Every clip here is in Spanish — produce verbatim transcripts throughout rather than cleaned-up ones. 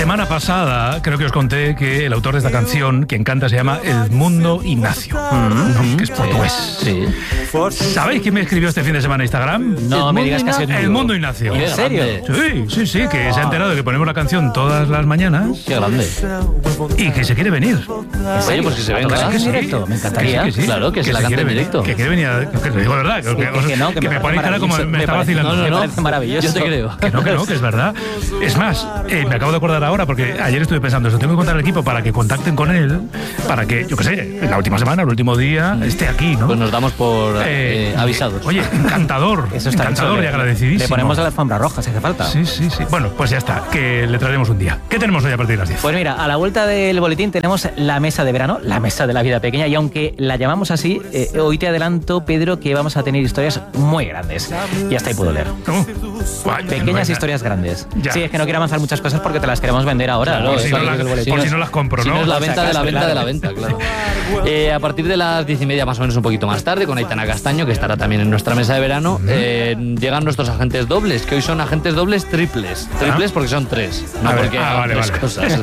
semana pasada creo que os conté que el autor de esta canción, quien canta, se llama Edmundo Ignacio, mm-hmm. ¿no? Que es portugués. Sí. ¿Sabéis quién me escribió este fin de semana en Instagram? No me digas que ha sido Edmundo Ignacio. ¿En serio? Sí, sí, sí, que wow. se ha enterado de que ponemos la canción todas las mañanas. Qué grande. Y que se quiere venir. Oye, pues que se venga. Que sí, directo, me encantaría. Que sí, que sí. Claro, que, que se la cante en directo. Que quiere venir, a, que lo digo verdad. Que, sí, que, que, no, que, que me, me pone cara como me, me está parece, vacilando. No, no, no, me parece maravilloso. Yo te creo. Que no, que no, que es verdad. Es más, eh, me acabo de acordar ahora, porque ayer estuve pensando eso, tengo que contar al equipo para que contacten con él, para que, yo qué sé, en la última semana, el último día, esté aquí, ¿no? Pues nos damos por eh, eh, avisados. Oye, encantador. Eso está encantador hecho, y agradecidísimo. Le ponemos la alfombra roja, si hace falta. Sí, sí, sí. Bueno, pues ya está, que le traeremos un día. ¿Qué tenemos hoy a partir de las diez? Pues mira, a la vuelta del boletín tenemos la mesa de verano, la mesa de la vida pequeña, y aunque la llamamos así, eh, hoy te adelanto, Pedro, que vamos a tener historias muy grandes. Y hasta ahí puedo leer. ¿Cómo? Guay, Pequeñas no historias grandes. Ya. Sí, es que no quiero avanzar muchas cosas porque te las queremos vender ahora. Claro, ¿no? si, no la, por si no las compro, si ¿no? no es la venta de la venta claro. de la venta, claro. Eh, a partir de las diez y media, más o menos un poquito más tarde, con Aitana Castaño, que estará también en nuestra mesa de verano, uh-huh. eh, llegan nuestros agentes dobles, que hoy son agentes dobles triples. Triples ¿Ah? Porque son tres, no a porque ver, ah, vale, tres vale. cosas.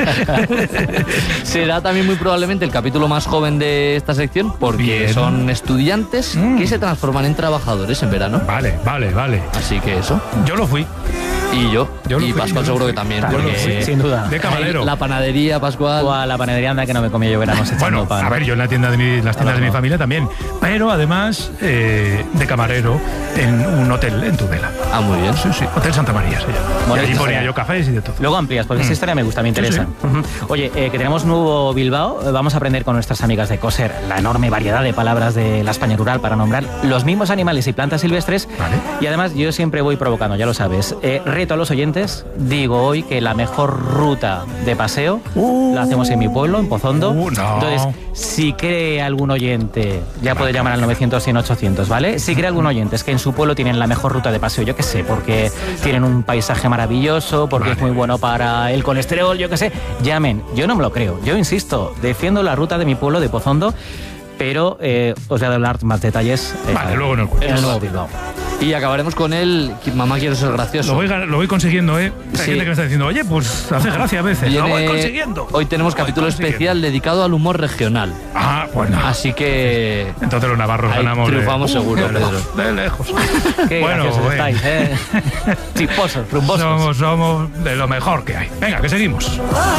Será también muy probablemente el capítulo más joven de esta sección, porque Bien. son estudiantes mm. que se transforman en trabajadores en verano. Vale, vale, vale. Así que eso. Yo lo fui. Y yo, yo y fui, Pascual seguro que también, claro, porque sí, sin duda. De camarero. La panadería, Pascual. O a la panadería anda que no me comía yo veranos echando bueno, pan. A ver, yo en la tienda de mi, las tiendas no, de mi familia también. Pero además eh, de camarero en un hotel en Tudela. Ah, muy bien. Sí, sí. Hotel Santa María se llama. Bueno, y allí ponía yo cafés y de todo. Luego amplías, porque mm. esa historia me gusta, me interesa. Sí, sí. Uh-huh. Oye, eh, que tenemos nuevo Bilbao. Vamos a aprender con nuestras amigas de Coser la enorme variedad de palabras de la España rural para nombrar los mismos animales y plantas silvestres. Vale. Y además yo siempre voy provocando, ya lo sabes. Eh, reto a los oyentes. Digo hoy que la mejor ruta de paseo uh, la hacemos en mi pueblo, en Pozondo. Uh, no. Entonces, si cree algún oyente, ya puede llamar al novecientos, cien, ochocientos, ¿vale? Si cree algún oyente es que en su pueblo tienen la mejor ruta de paseo, yo qué sé, porque tienen un paisaje maravilloso, porque vale. es muy bueno para el colesterol, yo qué sé, llamen. Yo no me lo creo, yo insisto, defiendo la ruta de mi pueblo de Pozondo, pero eh, os voy a dar más detalles eh, vale, luego en el, en el nuevo Bilbao. Y acabaremos con él, mamá quiero ser gracioso. Lo voy, lo voy consiguiendo, ¿eh? Hay sí. gente que me está diciendo, oye, pues hace gracia a veces. Viene, lo voy consiguiendo. Hoy tenemos capítulo especial dedicado al humor regional. Ah, bueno. Así que... Entonces los navarros ganamos. Triunfamos de, seguro, uh, Pedro. De lejos. Qué bueno, graciosos estáis, ¿eh? Chisposos, rumbosos. Somos, somos de lo mejor que hay. Venga, que seguimos.